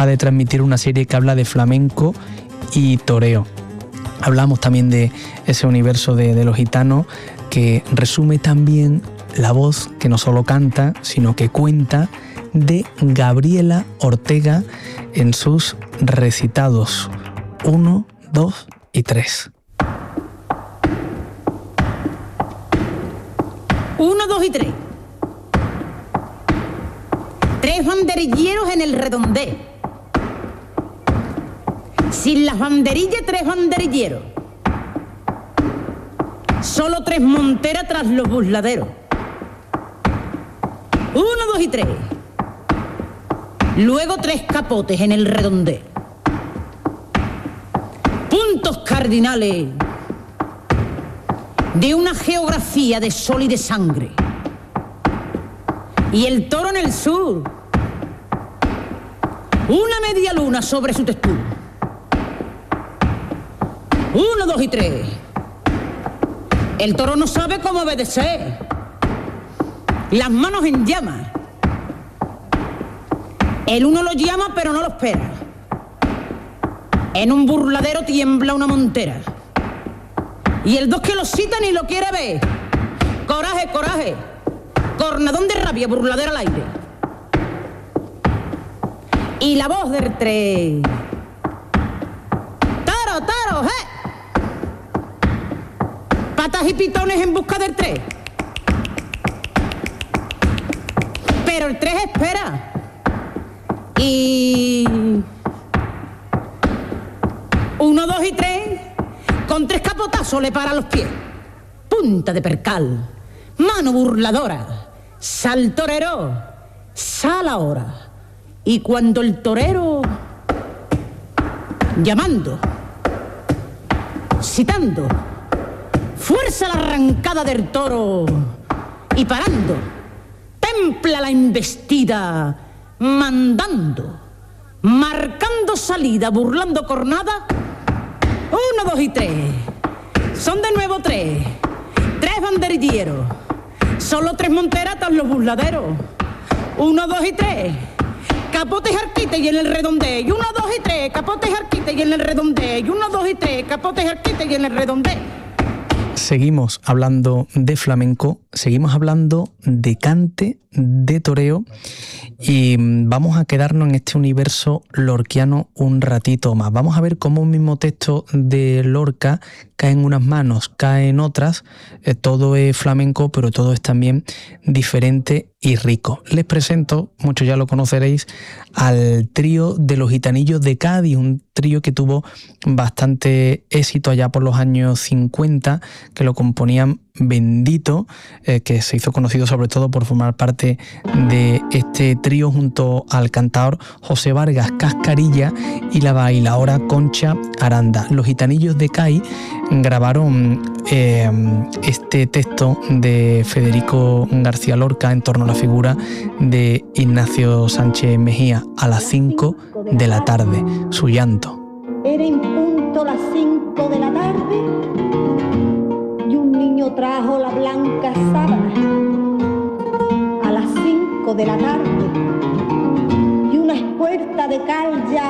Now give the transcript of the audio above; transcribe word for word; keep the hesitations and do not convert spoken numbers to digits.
deja de transmitir una serie que habla de flamenco y toreo. Hablamos también de ese universo de, de los gitanos, que resume también la voz que no solo canta, sino que cuenta, de Gabriela Ortega en sus recitados uno, dos y tres. Uno, dos y tres. Tres banderilleros en el redondel. Sin las banderillas, tres banderilleros. Solo tres monteras tras los burladeros. Uno, dos y tres. Luego tres capotes en el redondel. Puntos cardinales de una geografía de sol y de sangre. Y el toro en el sur. Una media luna sobre su textura. Uno, dos y tres. El toro no sabe cómo obedecer. Las manos en llamas. El uno lo llama pero no lo espera. En un burladero tiembla una montera. Y el dos que lo cita ni lo quiere ver. Coraje, coraje. Cornadón de rabia, burladero al aire. Y la voz del tres. Taro, taro, eh. Patas y pitones en busca del tres. Pero el tres espera. Y uno, dos y tres, con tres capotazos le para los pies. Punta de percal, mano burladora, sal torero, sal ahora. Y cuando el torero, llamando, citando, fuerza la arrancada del toro y parando, templa la embestida, mandando, marcando salida, burlando cornada. Uno, dos y tres. Son de nuevo tres. Tres banderilleros. Solo tres monteras tras los burladeros. Uno, dos y tres. Capotes arquite y en el redondel. Uno, dos y tres. Capotes arquite y en el redondel. Uno, dos y tres. Capotes arquite y en el redondel. Seguimos hablando de flamenco, seguimos hablando de cante, de toreo, y vamos a quedarnos en este universo lorquiano un ratito más. Vamos a ver cómo un mismo texto de Lorca cae en unas manos, cae en otras. Eh, todo es flamenco, pero todo es también diferente y rico. Les presento, muchos ya lo conoceréis, al trío de los Gitanillos de Cádiz, un trío que tuvo bastante éxito allá por los años cincuenta, que lo componían Bendito, eh, que se hizo conocido sobre todo por formar parte de este trío junto al cantador José Vargas Cascarilla y la bailaora Concha Aranda. Los Gitanillos de Cádiz grabaron eh, este texto de Federico García Lorca en torno a la figura de Ignacio Sánchez Mejía, a las cinco de la tarde, su llanto. Era en punto las cinco de la tarde y un niño trajo la blanca sábana a las cinco de la tarde y una espuerta de cal ya